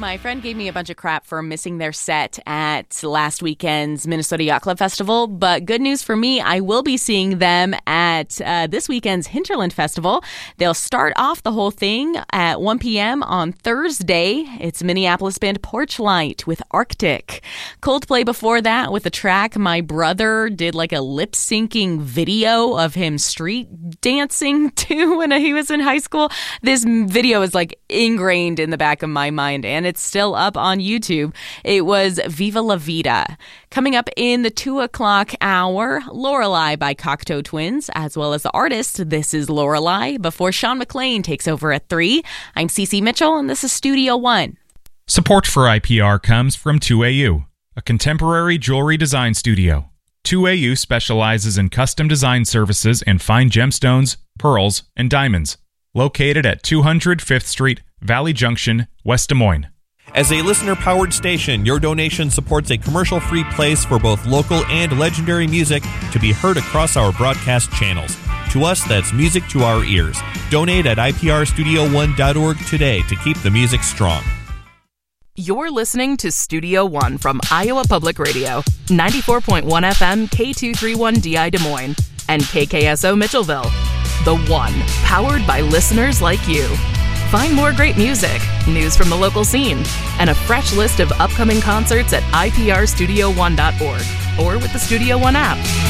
My friend gave me a bunch of crap for missing their set at last weekend's Minnesota Yacht Club Festival, but good news for me, I will be seeing them at this weekend's Hinterland Festival. They'll start off the whole thing at 1 p.m. on Thursday. It's Minneapolis band Porchlight with Arctic. Coldplay before that with a track my brother did like a lip-syncing video of him street dancing to when he was in high school. This video is like ingrained in the back of my mind, and it's still up on YouTube. It was Viva La Vida. Coming up in the 2 o'clock hour, Lorelei by Cocteau Twins, as well as the artist, This Is Lorelei, before Sean McLean takes over at 3. I'm Cece Mitchell, and this is Studio One. Support for IPR comes from 2AU, a contemporary jewelry design studio. 2AU specializes in custom design services and fine gemstones, pearls, and diamonds. Located at 200 5th Street, Valley Junction, West Des Moines. As a listener-powered station, your donation supports a commercial-free place for both local and legendary music to be heard across our broadcast channels. To us, that's music to our ears. Donate at iprstudio1.org today to keep the music strong. You're listening to Studio One from Iowa Public Radio, 94.1 FM, K231DI Des Moines, and KKSO Mitchellville. The One, powered by listeners like you. Find more great music, news from the local scene, and a fresh list of upcoming concerts at iprstudio1.org or with the Studio One app.